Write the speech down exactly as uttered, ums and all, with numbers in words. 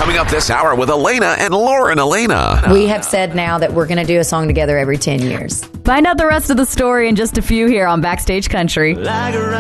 Coming up this hour with Elena and Lauren Elena. We have said now that we're going to do a song together every ten years. Find out the rest of the story in just a few here on Backstage Country. Like a